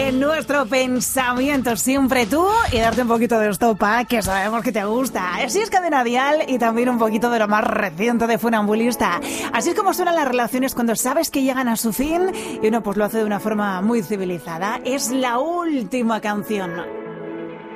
en nuestro pensamiento siempre tú y darte un poquito de estopa, que sabemos que te gusta. Así es Cadena Dial y también un poquito de lo más reciente de Funambulista. Así es como suenan las relaciones cuando sabes que llegan a su fin y uno pues lo hace de una forma muy civilizada. Es la última canción.